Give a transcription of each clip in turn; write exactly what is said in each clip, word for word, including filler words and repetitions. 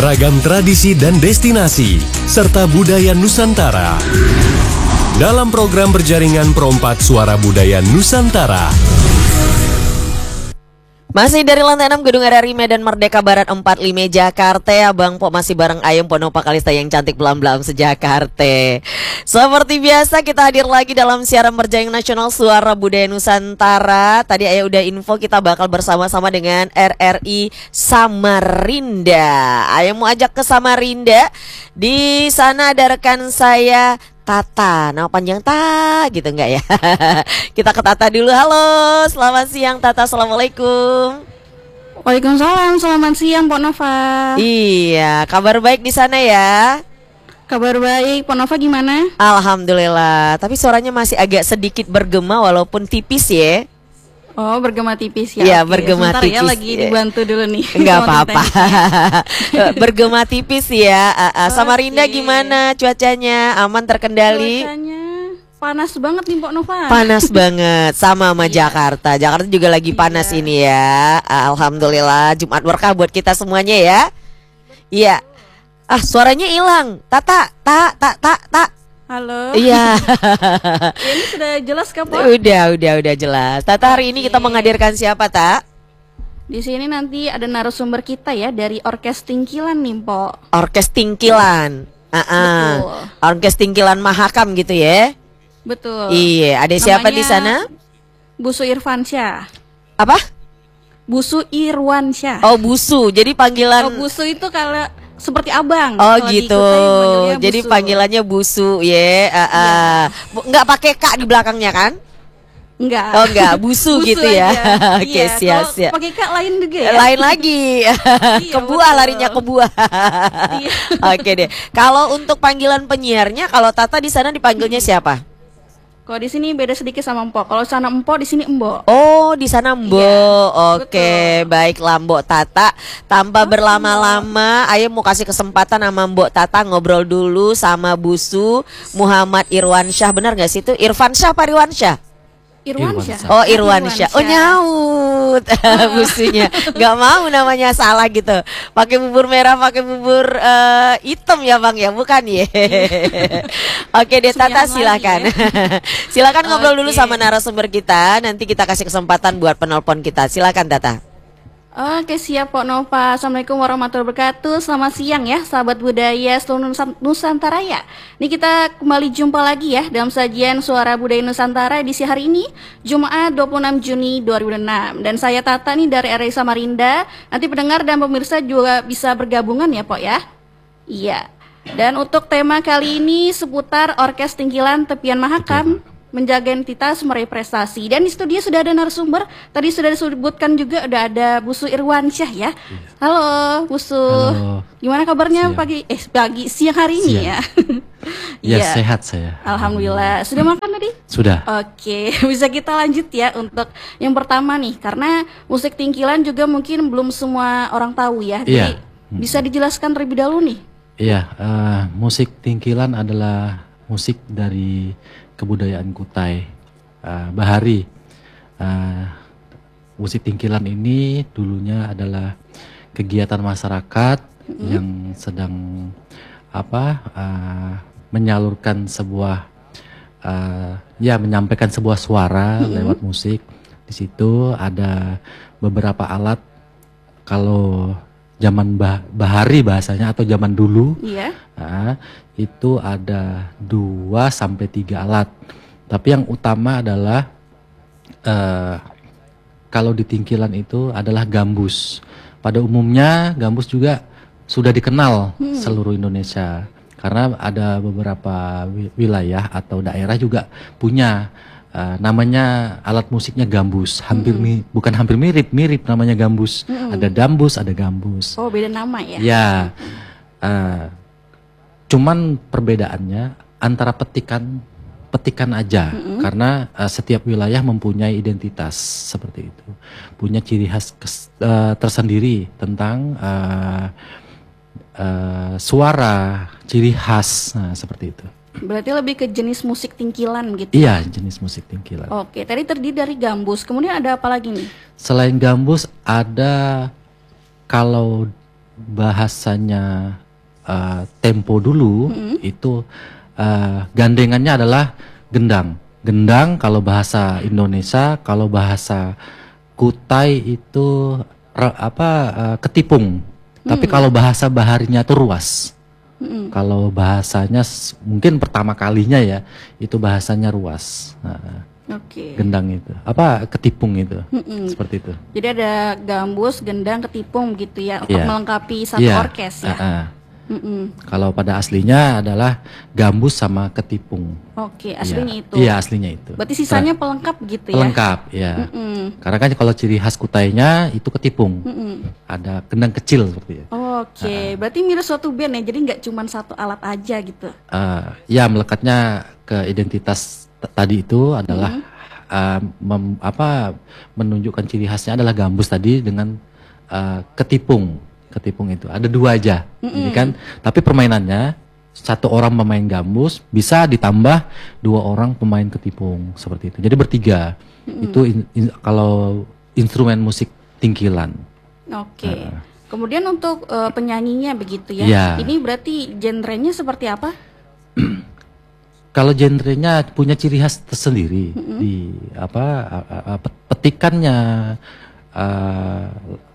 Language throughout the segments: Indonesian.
ragam tradisi dan destinasi, serta budaya Nusantara. Dalam program berjaringan Perompak Suara Budaya Nusantara. Masih dari lantai enam Gedung R R I Medan Merdeka Barat empat puluh lima Jakarta. Abang Po masih bareng Ayem Ponopa Kalista yang cantik belam-belam sejakarta. Seperti biasa kita hadir lagi dalam siaran berjaring nasional Suara Budaya Nusantara. Tadi Ayah udah info kita bakal bersama-sama dengan R R I Samarinda. Ayah mau ajak ke Samarinda. Di sana ada rekan saya Tata, nama panjang Ta gitu enggak ya? Kita ke Tata dulu. Halo, selamat siang Tata, assalamualaikum. Waalaikumsalam, selamat siang Pak Nova. Iya, kabar baik di sana ya? Kabar baik, Pak Nova gimana? Alhamdulillah, tapi suaranya masih agak sedikit bergema walaupun tipis ya. Oh, bergema tipis ya? Iya, oke. bergema Sebentar tipis. Ya, lagi dibantu dulu nih. Enggak apa-apa. Bergema tipis ya. Uh, uh, Samarinda Oke. gimana cuacanya? Aman, terkendali? Cuacanya panas banget nih Pak Nova. Panas banget, sama sama Iya. Jakarta. Jakarta juga lagi panas Iya. ini ya. Alhamdulillah, Jumat berkah buat kita semuanya ya. Iya. Ah, suaranya hilang. Tata, tak, tak, tak, tak. Halo. Iya. Ya, ini sudah jelas kah Pak? Udah, udah, udah jelas. Tata, hari ini Oke. kita menghadirkan siapa, Tak? Di sini nanti ada narasumber kita ya dari Orkes Tingkilan nih Pak. Orkes Tingkilan. Ah, ah. Betul. Orkes Tingkilan Mahakam gitu ya. Betul. Iya, ada siapa di Namanya sana? Busu Irfansyah. Apa? Busu Irwansyah. Oh, Busu. Jadi panggilan. Oh, Busu itu kalau seperti abang. Oh Kalau di gitu. Kutai manggilnya Jadi Busu. panggilannya Busu, ya. Yeah. Uh, uh. Bu- Nggak pakai K di belakangnya kan? Enggak. Oh enggak, Busu, Busu gitu ya. aja. Oke, Iya, siap kalau siap. pakai kak lain juga ya. Lain lagi. Ke buah, betul. larinya ke buah. Iya. Oke deh. Kalau untuk panggilan penyiarnya, kalau Tata di sana dipanggilnya siapa? Kalau di sini beda sedikit sama Empok. Kalau sana Empok, di sini Embok. Oh, di sana Mbok. Iya, Oke, betul. baiklah Mbok Tata. Tanpa berlama-lama, Ayo mau kasih kesempatan sama Mbok Tata ngobrol dulu sama Busu Muhammad Irwansyah. Benar nggak sih itu? Irfansyah apa Irwansyah? Irwansyah. Oh, Irwansyah. Oh, nyaut. Busunya. Gak mau namanya salah gitu. Pakai bubur merah, pakai bubur eh, hitam ya, Bang ya, bukan ya. Oke deh Tata, Semian silakan. lagi Silakan ngobrol dulu Oke. sama narasumber kita. Nanti kita kasih kesempatan buat penelpon kita. Silakan Tata. Oke, siap Pak Nova. Assalamualaikum warahmatullahi wabarakatuh. Selamat siang ya sahabat budaya seluruh Nusan- Nusantara ya. Ini kita kembali jumpa lagi ya dalam sajian Suara Budaya Nusantara edisi hari ini Jumat dua puluh enam Juni dua ribu enam. Dan saya Tata nih dari R R I Samarinda. Nanti pendengar dan pemirsa juga bisa bergabungan ya Pak ya. Iya. Dan untuk tema kali ini seputar Orkes Tingkilan Tepian Mahakam, menjaga identitas meraih prestasi. Dan di studio sudah ada narasumber. Tadi sudah disebutkan juga udah ada Busu Irwansyah ya. Halo Busu. Halo. Gimana kabarnya Siang. pagi eh pagi siang hari ini Siang. ya? Ya Iya. sehat saya. Alhamdulillah. Sudah makan tadi? Sudah. Oke, bisa kita lanjut ya untuk yang pertama nih, karena musik Tingkilan juga mungkin belum semua orang tahu ya. Jadi Iya. bisa dijelaskan terlebih dahulu nih. Iya, eh, musik Tingkilan adalah musik dari kebudayaan Kutai, eh, Bahari. Eh, musik Tingkilan ini dulunya adalah kegiatan masyarakat yang sedang apa eh, menyalurkan sebuah eh, ya menyampaikan sebuah suara lewat musik. Di situ ada beberapa alat. Kalau zaman bah Bahari bahasanya atau zaman dulu, Iya. nah, itu ada dua sampai tiga alat. Tapi yang utama adalah eh, kalau di Tingkilan itu adalah gambus. Pada umumnya gambus juga sudah dikenal seluruh Indonesia karena ada beberapa wi- wilayah atau daerah juga punya eh, namanya alat musiknya gambus. Hampir mi- bukan hampir mirip, mirip namanya gambus. Ada dambus, ada gambus. Oh, beda nama ya. Ya, eh, cuman perbedaannya antara petikan petikan aja, karena eh, setiap wilayah mempunyai identitas seperti itu, punya ciri khas kes- eh, tersendiri tentang eh, eh, suara, ciri khas, nah, seperti itu. Berarti lebih ke jenis musik Tingkilan gitu. Iya, jenis musik Tingkilan. Oke, tadi terdiri dari gambus. Kemudian ada apa lagi nih? Selain gambus ada, kalau bahasanya uh, tempo dulu Mm-mm. itu uh, gandengannya adalah gendang. Gendang kalau bahasa Indonesia, kalau bahasa Kutai itu ra- apa uh, ketipung. Tapi kalau bahasa Baharinya itu ruas. Mm-mm. Kalau bahasanya s- mungkin pertama kalinya ya itu bahasanya ruas. Nah, Oke. gendang itu apa ketipung itu Mm-mm. seperti itu. Jadi ada gambus, gendang, ketipung gitu ya untuk Iya. melengkapi satu Iya. orkes ya. Ah, ah. Mm-mm. Kalau pada aslinya adalah gambus sama ketipung. Oke, aslinya Iya. itu. Iya, aslinya itu. Berarti sisanya pelengkap gitu ya. Pelengkap, ya. Mm-mm. Karena kan kalau ciri khas Kutainya itu ketipung. Mm-mm. Ada gendang kecil seperti itu. Oke, berarti mirip suatu band ya. Jadi nggak cuma satu alat aja gitu. Ah, ya melekatnya ke identitas t- tadi itu adalah ah, mem- apa menunjukkan ciri khasnya adalah gambus tadi dengan ah, ketipung. Ketipung itu ada dua aja, jadi kan. Tapi permainannya satu orang pemain gambus bisa ditambah dua orang pemain ketipung seperti itu. Jadi bertiga. Itu in- in- kalau instrumen musik tingkilan. Oke. Kemudian untuk eh, penyanyinya begitu ya. Iya. Ini berarti genrenya seperti apa? Kalau genrenya punya ciri khas tersendiri di apa a- a- a- pet- petikannya eh,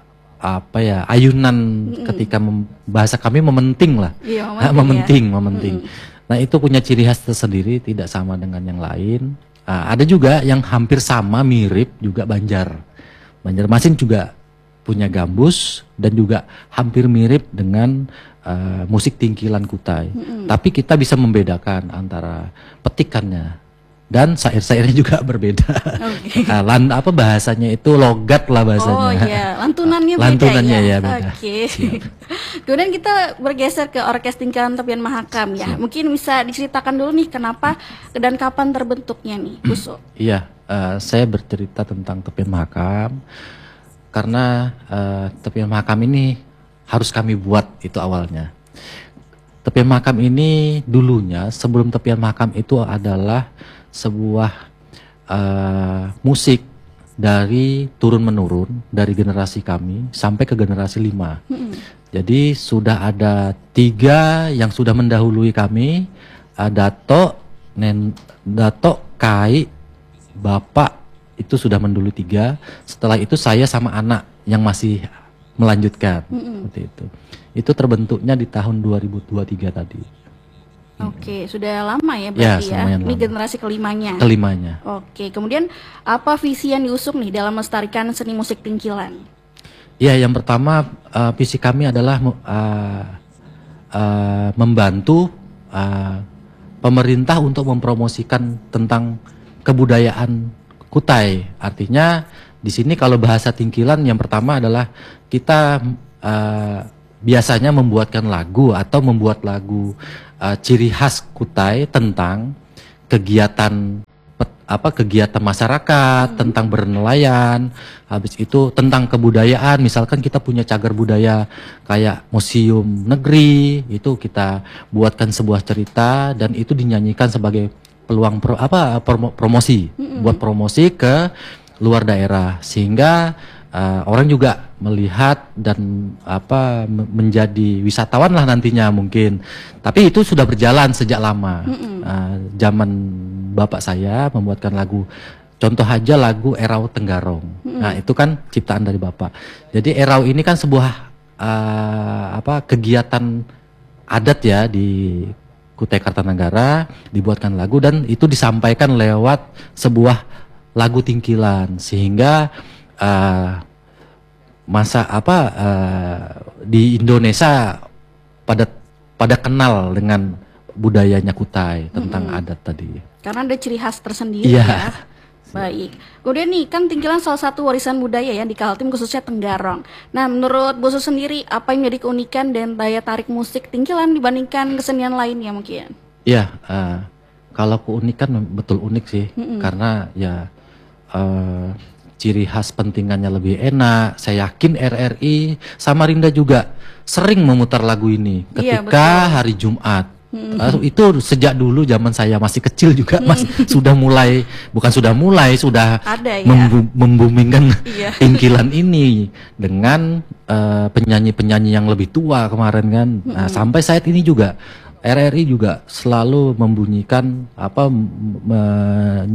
apa ya ayunan ketika mem- bahasa kami mementing lah. Iya, Ah, mementing ya. mementing, mementing. Nah itu punya ciri khas tersendiri, tidak sama dengan yang lain. Ah, ada juga yang hampir sama, mirip juga Banjar. Banjarmasin juga punya gambus dan juga hampir mirip dengan ah, musik tingkilan Kutai. Tapi kita bisa membedakan antara petikannya dan syair-syairnya juga berbeda. Oke. Ah, lan, apa bahasanya itu logat lah bahasanya. Oh iya, lantunannya beda Lantunannya ya. ya beda. Oke. Kemudian kita bergeser ke orkes tingkalan Tepian Mahakam ya. Mungkin bisa diceritakan dulu nih kenapa dan kapan terbentuknya nih, Uso. Iya, eh, saya bercerita tentang Tepian Mahakam karena eh, Tepian Mahakam ini harus kami buat itu awalnya. Tepian Mahakam ini dulunya sebelum Tepian Mahakam itu adalah sebuah eh, musik dari turun menurun dari generasi kami sampai ke generasi lima. Jadi sudah ada tiga yang sudah mendahului kami, eh, Dato, Nen, Dato, Kai, Bapak itu sudah mendahului tiga. Setelah itu saya sama anak yang masih melanjutkan seperti itu. Itu terbentuknya di tahun dua ribu dua puluh tiga tadi. Oke, sudah lama ya berarti ya. lumayan Ini lama. generasi kelimanya. Kelimanya. Oke, kemudian apa visi yang diusung nih dalam melestarikan seni musik tingkilan? Ya, yang pertama eh, visi kami adalah me- eh, eh, membantu eh, pemerintah untuk mempromosikan tentang kebudayaan Kutai. Artinya di sini kalau bahasa tingkilan yang pertama adalah kita eh, biasanya membuatkan lagu atau membuat lagu eh, ciri khas Kutai tentang kegiatan pet- apa kegiatan masyarakat, tentang bernelayan, habis itu tentang kebudayaan. Misalkan kita punya cagar budaya kayak museum negeri, itu kita buatkan sebuah cerita dan itu dinyanyikan sebagai peluang pro, apa promo- promosi, buat promosi ke luar daerah sehingga uh, orang juga melihat dan apa me- menjadi wisatawan lah nantinya mungkin. Tapi itu sudah berjalan sejak lama. Uh, zaman bapak saya membuatkan lagu, contoh aja lagu Erau Tenggarong. Nah itu kan ciptaan dari bapak. Jadi Erau ini kan sebuah uh, apa kegiatan adat ya di Kutai Kartanegara, dibuatkan lagu dan itu disampaikan lewat sebuah lagu tingkilan sehingga uh, masa apa uh, di Indonesia pada pada kenal dengan budayanya Kutai tentang adat tadi. Karena ada ciri khas tersendiri Iya. ya. Baik. Kemudian nih kan tingkilan salah satu warisan budaya ya di Kaltim khususnya Tenggarong. Nah menurut Boso sendiri apa yang jadi keunikan dan daya tarik musik tingkilan dibandingkan kesenian lainnya mungkin? Iya, uh, kalau keunikan betul unik sih karena ya uh, ciri khas pentingannya lebih enak. Saya yakin R R I Samarinda juga sering memutar lagu ini Iya, ketika betul. hari Jumat. Hmm. Uh, itu sejak dulu zaman saya masih kecil juga mas sudah mulai, bukan sudah mulai, sudah Ada ya? membu membumingkan Iya. Tingkilan ini dengan uh, penyanyi-penyanyi yang lebih tua kemarin kan. Nah, sampai saat ini juga R R I juga selalu membunyikan apa me-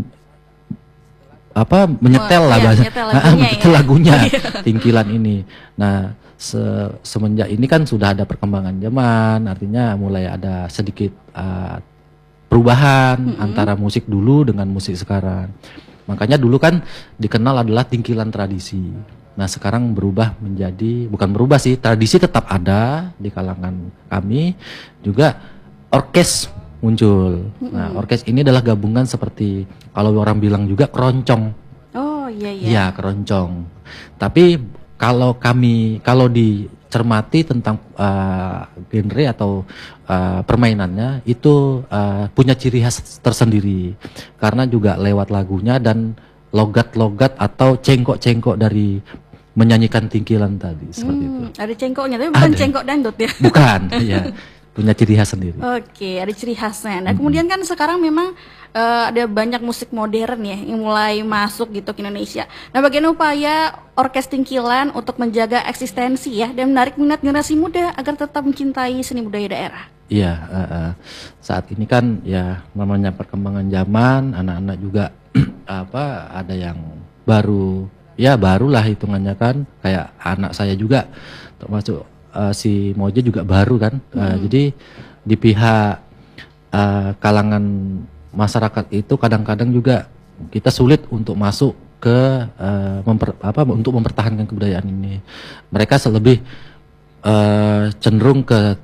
apa menyetel Oh, lah iya, bahasa menyetel Ah, lagunya menyetel ya. lagunya Tingkilan ini. Nah, se- semenjak ini kan sudah ada perkembangan zaman, artinya mulai ada sedikit uh, perubahan antara musik dulu dengan musik sekarang. Makanya dulu kan dikenal adalah tingkilan tradisi. Nah, sekarang berubah menjadi, bukan berubah sih, tradisi tetap ada di kalangan kami, juga orkes muncul. Nah, orkes ini adalah gabungan seperti kalau orang bilang juga keroncong. Oh iya iya. Iya, keroncong. Tapi kalau kami, kalau dicermati tentang uh, genre atau uh, permainannya, itu uh, punya ciri khas tersendiri. Karena juga lewat lagunya dan logat-logat atau cengkok-cengkok dari menyanyikan tingkilan tadi, seperti itu. Hmm, ada cengkoknya, tapi bukan Ada. cengkok dangdut ya. Bukan, ya, punya ciri khas sendiri. Oke, ada ciri khasnya. Nah, kemudian kan sekarang memang eh, ada banyak musik modern ya yang mulai masuk gitu ke Indonesia. Nah, bagaimana upaya orkes Tingkilan untuk menjaga eksistensi ya dan menarik minat generasi muda agar tetap mencintai seni budaya daerah? Iya, uh, uh. saat ini kan ya namanya perkembangan zaman, anak-anak juga apa ada yang baru, ya barulah hitungannya kan, kayak anak saya juga termasuk uh, si Moja juga baru kan. Uh, jadi di pihak uh, kalangan masyarakat itu kadang-kadang juga kita sulit untuk masuk ke uh, memper, apa untuk mempertahankan kebudayaan ini. Mereka lebih uh, cenderung ke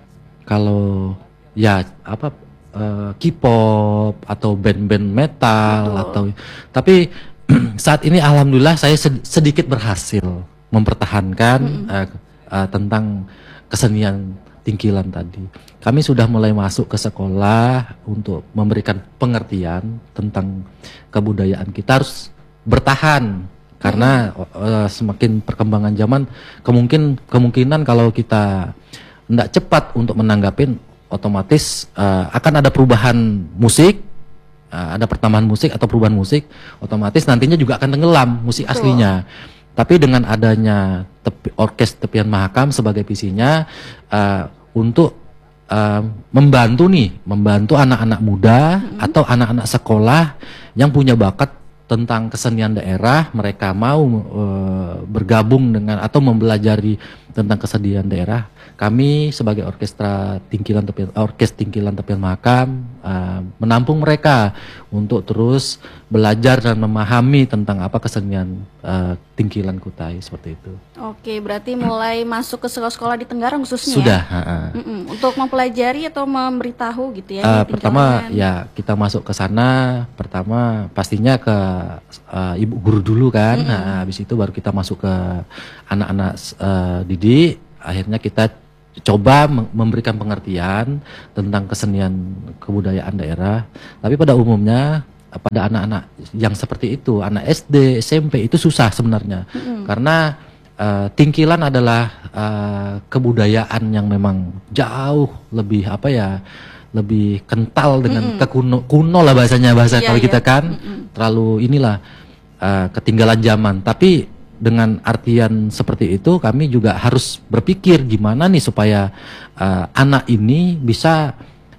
kalau ya apa uh, K-pop atau band-band metal. Betul. Atau tapi saat ini alhamdulillah saya sed- sedikit berhasil mempertahankan uh, uh, tentang kesenian Tingkilan tadi. Kami sudah mulai masuk ke sekolah untuk memberikan pengertian tentang kebudayaan kita harus bertahan karena uh, semakin perkembangan zaman kemungkin kemungkinan kalau kita tidak cepat untuk menanggapin otomatis uh, akan ada perubahan musik, uh, ada pertambahan musik atau perubahan musik, otomatis nantinya juga akan tenggelam musik Betul. aslinya. Tapi dengan adanya tepi, orkes Tepian Mahakam sebagai visinya uh, untuk uh, membantu nih, membantu anak-anak muda atau anak-anak sekolah yang punya bakat tentang kesenian daerah, mereka mau uh, bergabung dengan atau mempelajari tentang kesenian daerah. Kami sebagai orkestra Tingkilan Tepian, orkes Tingkilan Tepian Mahakam uh, menampung mereka untuk terus belajar dan memahami tentang apa kesenian uh, Tingkilan Kutai seperti itu. Oke, berarti mulai masuk ke sekolah-sekolah di Tenggarong khususnya. Sudah. Ya? uh, Mm-mm, untuk mempelajari atau memberitahu gitu ya. Uh, ini pertama Tingkilan. ya kita masuk ke sana, pertama pastinya ke uh, ibu guru dulu kan. Nah, habis itu baru kita masuk ke anak-anak uh, didik. Akhirnya kita coba mem- memberikan pengertian tentang kesenian kebudayaan daerah. Tapi pada umumnya uh, pada anak-anak yang seperti itu, anak S D, S M P itu susah sebenarnya. Karena uh, Tingkilan adalah uh, kebudayaan yang memang jauh lebih apa ya? Lebih kental dengan kekuno kuno lah bahasanya, bahasa Iya, kalau iya. kita kan terlalu inilah uh, ketinggalan zaman. Tapi dengan artian seperti itu kami juga harus berpikir gimana nih supaya uh, anak ini bisa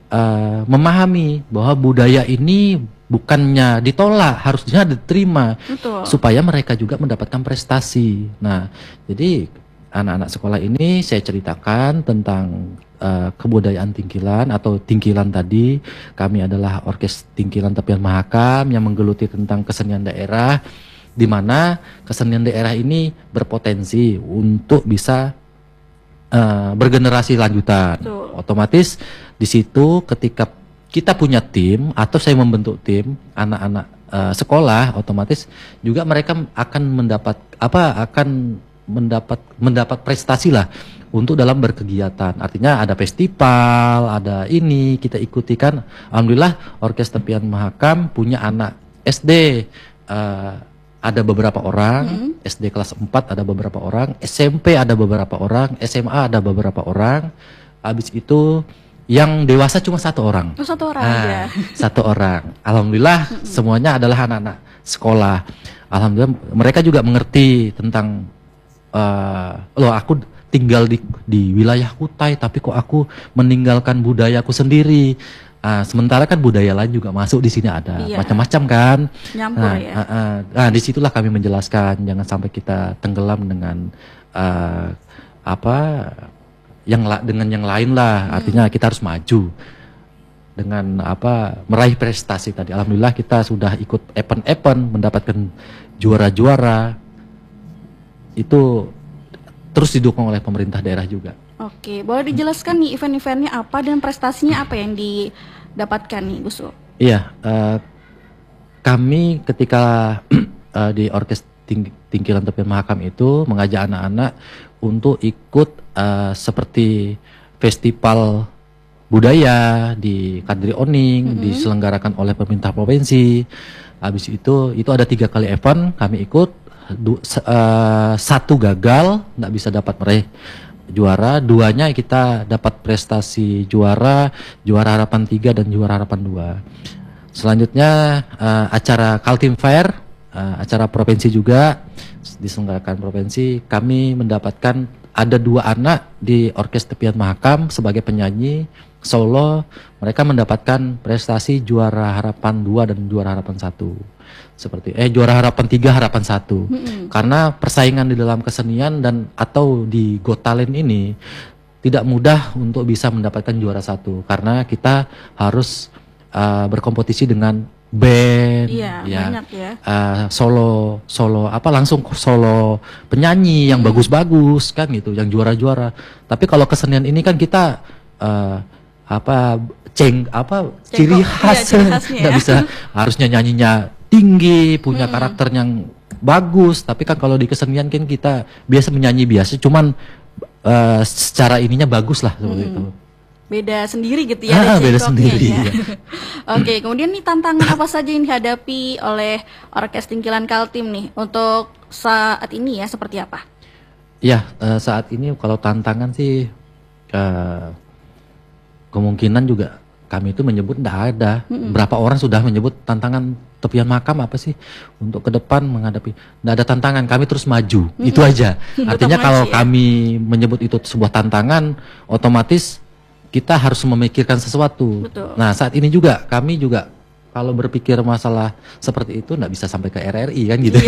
uh, memahami bahwa budaya ini bukannya ditolak, harusnya diterima. Betul. Supaya mereka juga mendapatkan prestasi. Nah, jadi anak-anak sekolah ini saya ceritakan tentang uh, kebudayaan Tingkilan atau Tingkilan tadi. Kami adalah orkes Tingkilan Tepian Mahakam yang menggeluti tentang kesenian daerah, di mana kesenian daerah ini berpotensi untuk bisa uh, bergenerasi lanjutan. Betul. Otomatis di situ ketika kita punya tim atau saya membentuk tim anak-anak uh, sekolah, otomatis juga mereka akan mendapat apa akan mendapat mendapat prestasi lah untuk dalam berkegiatan. Artinya ada festival, ada ini kita ikuti kan. Alhamdulillah Orkes Tepian Mahakam punya anak S D uh, ada beberapa orang, S D kelas empat ada beberapa orang, S M P ada beberapa orang, S M A ada beberapa orang. Habis itu Yang dewasa cuma satu orang. Oh, satu orang Nah, aja. Satu orang. Alhamdulillah semuanya adalah anak-anak sekolah. Alhamdulillah mereka juga mengerti tentang uh, loh aku tinggal di di wilayah Kutai tapi kok aku meninggalkan budayaku sendiri. Uh, sementara kan budaya lain juga masuk di sini ada Iya. macam-macam kan. Nyampur Nah, ya. uh, uh, nah disitulah kami menjelaskan jangan sampai kita tenggelam dengan uh, apa yang la- dengan yang lain lah. Artinya kita harus maju dengan apa meraih prestasi tadi. Alhamdulillah kita sudah ikut event-event mendapatkan juara-juara. Itu terus didukung oleh pemerintah daerah juga. Oke, boleh dijelaskan nih event-eventnya apa dan prestasinya apa yang didapatkan nih, Bu Su? Iya, eh, kami ketika eh, di Orkes Ting- Tingkilan Tepian Mahakam itu mengajak anak-anak untuk ikut eh, seperti festival budaya di Kadri Oning, diselenggarakan oleh pemerintah provinsi. Habis itu itu ada tiga kali event kami ikut. Du- se- eh, satu gagal, nggak bisa dapat meraih juara, duanya kita dapat prestasi juara, juara harapan tiga dan juara harapan dua. Selanjutnya eh, acara Kaltim Fair, eh, acara provinsi juga diselenggarakan provinsi. Kami mendapatkan ada dua anak di Orkes Tepian Mahakam sebagai penyanyi solo. Mereka mendapatkan prestasi juara harapan dua dan juara harapan satu. Seperti eh juara harapan tiga harapan satu. Karena persaingan di dalam kesenian dan atau di Got Talent ini tidak mudah untuk bisa mendapatkan juara satu karena kita harus uh, berkompetisi dengan band, Iya, banyak ya. uh, solo solo apa langsung solo penyanyi yang bagus-bagus kan gitu, yang juara-juara. Tapi kalau kesenian ini kan kita uh, apa ceng apa ciri Cengkok, khas, iya, ciri khasnya nggak ya. bisa harusnya nyanyinya tinggi, punya karakter yang bagus. Tapi kan kalau di kesenian kan kita biasa menyanyi biasa, cuman uh, secara ininya bagus lah seperti itu. Beda sendiri gitu ya, Ah, ada beda cengkoknya sendiri, ya. iya. Oke, kemudian nih tantangan apa saja yang dihadapi oleh Orkes Tingkilan Kaltim nih untuk saat ini ya, seperti apa? Ya, eh, saat ini kalau tantangan sih eh, kemungkinan juga kami itu menyebut tidak ada. Berapa orang sudah menyebut tantangan Tepian Mahakam apa sih untuk ke depan menghadapi? Tidak ada tantangan, kami terus maju. Itu aja. Artinya maju kalau ya. kami menyebut itu sebuah tantangan, otomatis kita harus memikirkan sesuatu. Betul. Nah, saat ini juga kami juga kalau berpikir masalah seperti itu nggak bisa sampai ke R R I kan gitu.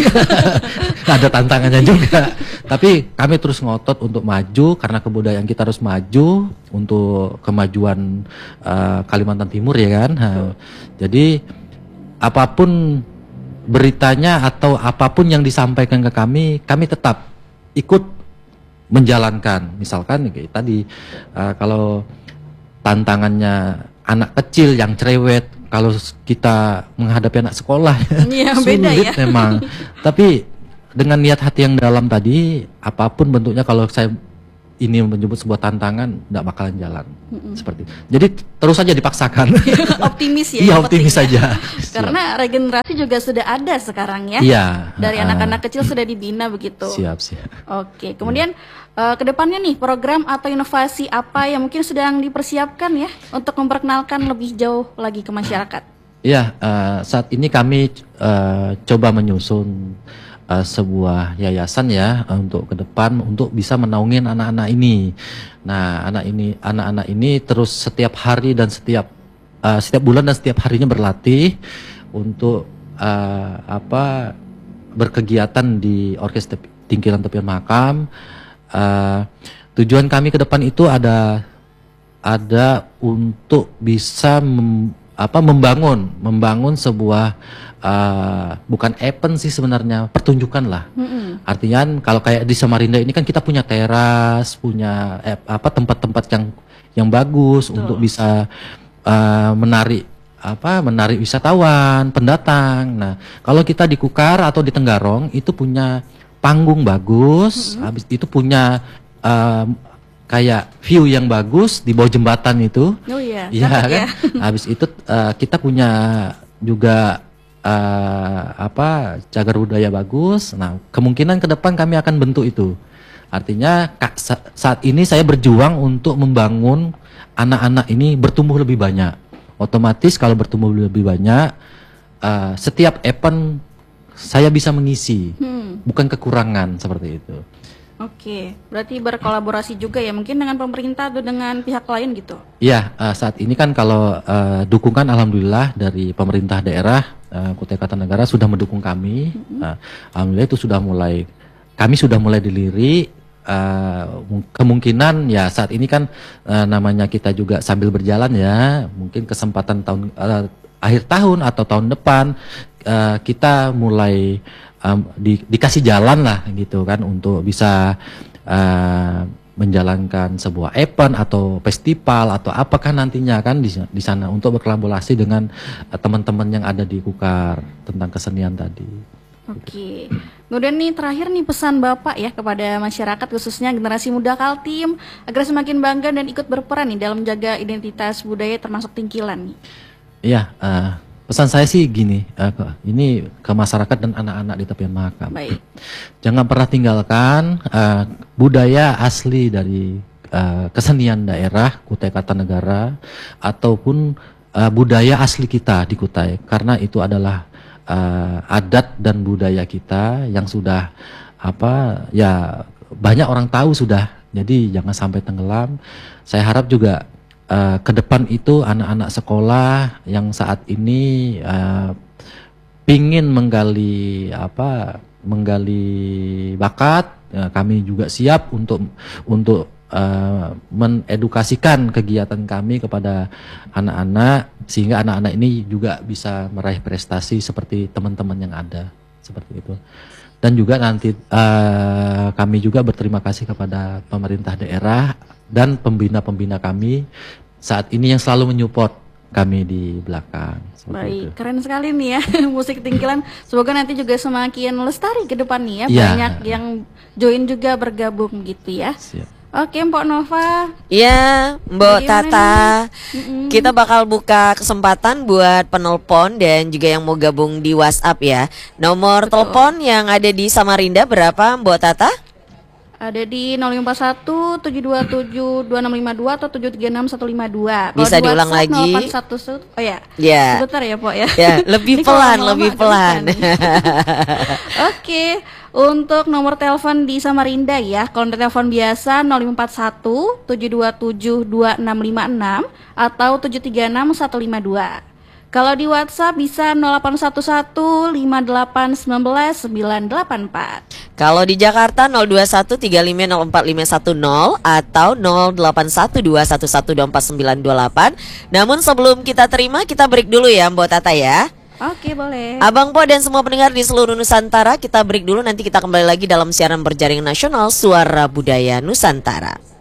Ada tantangannya juga. Tapi kami terus ngotot untuk maju karena kebudayaan kita harus maju untuk kemajuan uh, Kalimantan Timur ya kan. Nah, jadi apapun beritanya atau apapun yang disampaikan ke kami, kami tetap ikut menjalankan. Misalkan kayak tadi uh, kalau tantangannya anak kecil yang cerewet, kalau kita menghadapi anak sekolah Iya, sulit beda ya. memang. Tapi dengan niat hati yang dalam tadi, apapun bentuknya, kalau saya ini menyebut sebuah tantangan, tidak bakalan jalan. Seperti itu. Jadi terus saja dipaksakan. Optimis ya. Iya, yang optimis penting ya. saja. Karena regenerasi juga sudah ada sekarang ya. Iya. Dari ah, anak-anak kecil sudah dibina begitu. Siap, siap. Oke, kemudian eh, ke depannya nih program atau inovasi apa yang mungkin sedang dipersiapkan ya untuk memperkenalkan lebih jauh lagi ke masyarakat? Iya, eh, saat ini kami eh, coba menyusun eh, sebuah yayasan ya eh, untuk ke depan untuk bisa menaungin anak-anak ini. Nah, anak ini, anak-anak ini terus setiap hari dan setiap eh, setiap bulan dan setiap harinya berlatih untuk eh, apa berkegiatan di Orkes Tepi- Tingkilan Tepian Mahakam. Eh, tujuan kami ke depan itu ada ada untuk bisa mem- apa membangun membangun sebuah uh, bukan event sih sebenarnya, pertunjukan lah. Artinya kalau kayak di Samarinda ini kan kita punya teras, punya eh, apa tempat-tempat yang yang bagus untuk bisa uh, menarik apa menarik wisatawan, pendatang. Nah, kalau kita di Kukar atau di Tenggarong itu punya panggung bagus, habis itu punya um, kayak view yang bagus di bawah jembatan itu. Oh iya, Iya dapat kan. ya. Habis itu uh, kita punya juga uh, apa cagar budaya bagus. Nah, kemungkinan ke depan kami akan bentuk itu. Artinya ka- sa- saat ini saya berjuang untuk membangun anak-anak ini bertumbuh lebih banyak. Otomatis kalau bertumbuh lebih banyak, uh, setiap event saya bisa mengisi, Hmm. bukan kekurangan seperti itu. Oke, berarti berkolaborasi juga ya mungkin dengan pemerintah atau dengan pihak lain gitu. Iya, uh, saat ini kan kalau uh, dukungan alhamdulillah dari pemerintah daerah uh, Kutai Kartanegara sudah mendukung kami. Mm-hmm. uh, alhamdulillah itu sudah mulai, kami sudah mulai dilirik. Uh, kemungkinan ya saat ini kan uh, namanya kita juga sambil berjalan ya, mungkin kesempatan tahun uh, akhir tahun atau tahun depan uh, kita mulai um, di, dikasih jalan lah gitu kan untuk bisa uh, menjalankan sebuah event atau festival atau apakah nantinya kan di, di sana untuk berkolaborasi dengan uh, teman-teman yang ada di Kukar tentang kesenian tadi. Oke, kemudian nih terakhir nih pesan Bapak ya kepada masyarakat khususnya generasi muda Kaltim agar semakin bangga dan ikut berperan nih dalam menjaga identitas budaya termasuk Tingkilan nih. Iya, uh, pesan saya sih gini, uh, ke, ini ke masyarakat dan anak-anak di tepian Mahakam. Baik. Jangan pernah tinggalkan uh, budaya asli dari uh, kesenian daerah Kutai Kartanegara ataupun uh, budaya asli kita di Kutai, karena itu adalah Uh, adat dan budaya kita yang sudah apa ya banyak orang tahu sudah, jadi jangan sampai tenggelam. Saya harap juga uh, ke depan itu anak-anak sekolah yang saat ini uh, pingin menggali apa menggali bakat, ya, kami juga siap untuk untuk Uh, menedukasikan kegiatan kami kepada anak-anak sehingga anak-anak ini juga bisa meraih prestasi seperti teman-teman yang ada seperti itu. Dan juga nanti uh, kami juga berterima kasih kepada pemerintah daerah dan pembina-pembina kami saat ini yang selalu menyupport kami di belakang. Baik, itu. Keren sekali nih ya musik Tingkilan. Semoga nanti juga semakin lestari ke depan nih ya, ya. Banyak yang join juga bergabung gitu ya. Siap. Oke, Mpok Nova. Ya, Mbok Tata, Mm-mm. kita bakal buka kesempatan buat penelpon dan juga yang mau gabung di WhatsApp ya. Nomor Betul. telepon yang ada di Samarinda berapa, Mbok Tata? Ada di nol lima satu tujuh dua tujuh dua enam lima dua atau tujuh tiga enam satu lima dua. Bisa diulang lagi. nol empat satu satu. Oh ya. Ya. Sebentar ya, Pok ya. Ya, lebih Ini kalau pelan, lama-lama lebih agak pelan. susah. Oke, untuk nomor telepon di Samarinda ya. Kalau untuk telepon biasa nol lima empat satu tujuh dua tujuh dua enam lima enam atau tujuh tiga enam satu lima dua. Kalau di WhatsApp bisa nol delapan satu satu lima delapan sembilan sembilan delapan empat. Kalau di Jakarta nol dua satu tiga lima nol empat lima satu nol atau nol delapan satu dua satu satu dua empat sembilan dua delapan. Namun sebelum kita terima, kita break dulu ya Mbok Tata ya. Oke, boleh. Abang Po dan semua pendengar di seluruh Nusantara, kita break dulu, nanti kita kembali lagi dalam siaran berjaring nasional Suara Budaya Nusantara.